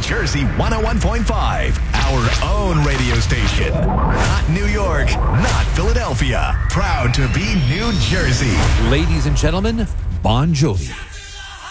Jersey 101.5, our own radio station. Not New York, not Philadelphia. Proud to be New Jersey. Ladies and gentlemen, Bon Jovi.